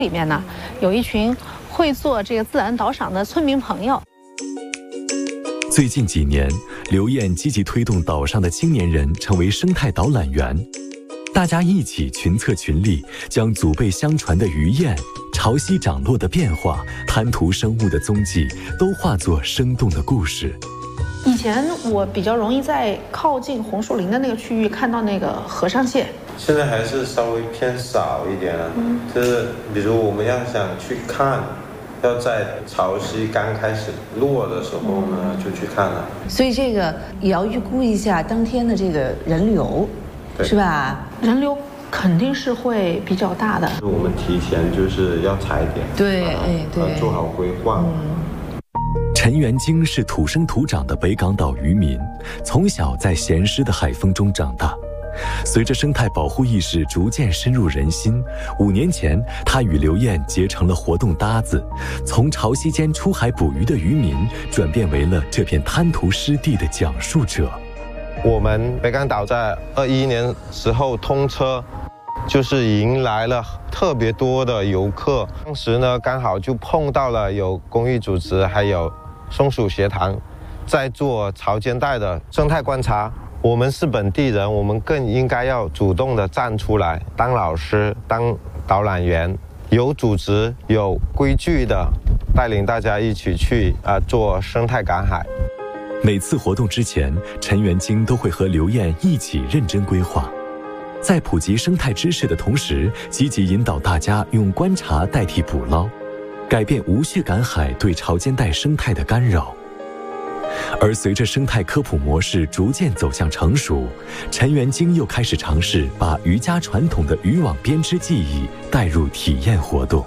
里面呢，有一群会做这个自然导赏的村民朋友。 最近几年，刘燕积极推动岛上的青年人成为生态导览员，大家一起群策群力，将祖辈相传的鱼雁、潮汐涨落的变化、滩涂生物的踪迹，都化作生动的故事。 以前我比较容易在靠近红树林的那个区域看到那个和尚蟹， 现在还是稍微偏少一点了。就是比如我们要想去看，要在潮汐刚开始落的时候呢，就去看了。 所以这个也要预估一下当天的这个人流，是吧？ 人流肯定是会比较大的。 我们提前就是要踩点， 对， 做好规划。 陈元京是土生土长的北港岛渔民，从小在咸湿的海风中长大。随着生态保护意识逐渐深入人心，5年前，他与刘燕结成了活动搭子，从潮汐间出海捕鱼的渔民，转变为了这片滩涂湿地的讲述者。 我们北港岛在21年时候通车，就是迎来了特别多的游客。当时呢，刚好就碰到了有公益组织还有松鼠学堂在做潮间带的生态观察。我们是本地人，我们更应该要主动的站出来，当老师，当导览员，有组织、有规矩的带领大家一起去做生态赶海。 每次活动之前，陈元京都会和刘燕一起认真规划，在普及生态知识的同时，积极引导大家用观察代替捕捞，改变无序赶海对潮间带生态的干扰。而随着生态科普模式逐渐走向成熟，陈元京又开始尝试把渔家传统的渔网编织技艺带入体验活动。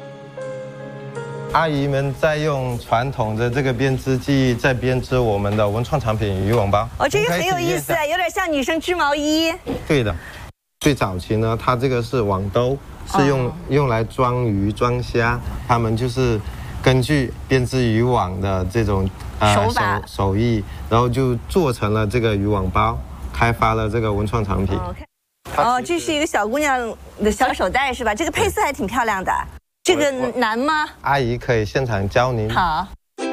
阿姨们在用传统的这个编织技艺在编织我们的文创产品渔网包。 这个很有意思，有点像女生织毛衣。 对的，最早期呢，它这个是网兜，是用来装鱼装虾，他们就是根据编织渔网的这种手艺，然后就做成了这个渔网包，开发了这个文创产品。 这是一个小姑娘的小手袋是吧？这个配色还挺漂亮的。这个难吗？ 阿姨可以现场教您。 好。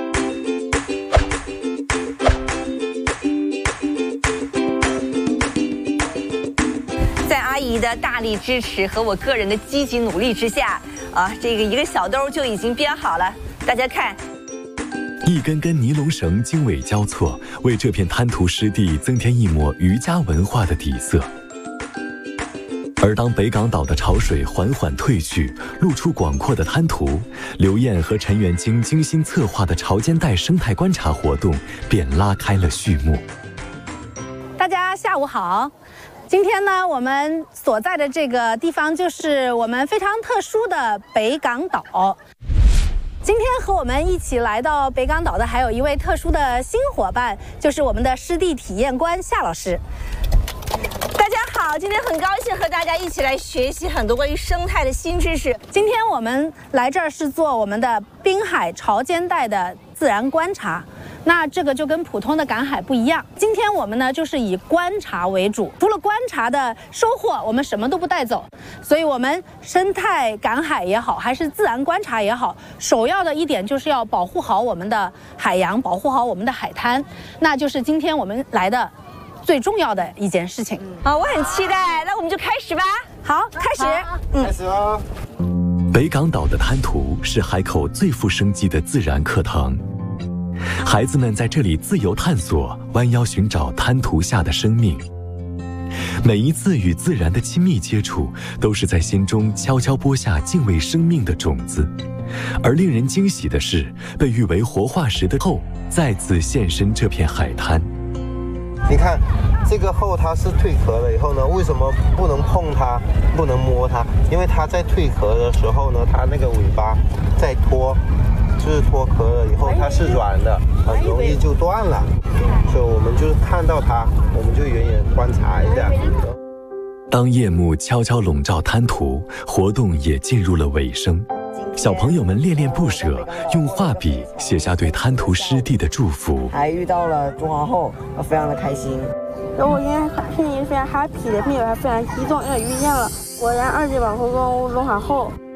在阿姨的大力支持和我个人的积极努力之下，这个一个小兜就已经编好了。大家看， 一根根尼龙绳经纬交错，为这片滩涂湿地增添一抹渔家文化的底色。而当北港岛的潮水缓缓退去，露出广阔的滩涂，刘燕和陈元京精心策划的潮间带生态观察活动便拉开了序幕。 大家下午好，今天呢，我们所在的这个地方就是我们非常特殊的北港岛。今天和我们一起来到北港岛的还有一位特殊的新伙伴，就是我们的湿地体验官夏老师。 大家好，今天很高兴和大家一起来学习很多关于生态的新知识。 今天我们来这儿是做我们的滨海潮间带的自然观察，那这个就跟普通的赶海不一样。今天我们呢就是以观察为主，除了观察的收获，我们什么都不带走。所以我们生态赶海也好，还是自然观察也好，首要的一点就是要保护好我们的海洋，保护好我们的海滩，那就是今天我们来的最重要的一件事情。 我很期待，那我们就开始吧。 好，开始。 开始哦。 北港岛的滩涂是海口最富生机的自然课堂，孩子们在这里自由探索，弯腰寻找滩涂下的生命。每一次与自然的亲密接触，都是在心中悄悄播下敬畏生命的种子。而令人惊喜的是，被誉为活化石的后再次现身这片海滩。 你看，这个后它是蜕壳了以后呢，为什么不能碰它，不能摸它？因为它在蜕壳的时候呢，它那个尾巴在脱，就是脱壳了以后它是软的，很容易就断了。所以我们就看到它，我们就远远观察一下。 当夜幕悄悄笼罩滩涂，活动也进入了尾声。小朋友们恋恋不舍，用画笔写下对滩涂湿地的祝福。 还遇到了中华后，我非常的开心。 我今天心情非常 happy 的，并且还非常激动，因为遇见了我家2级网红中华后。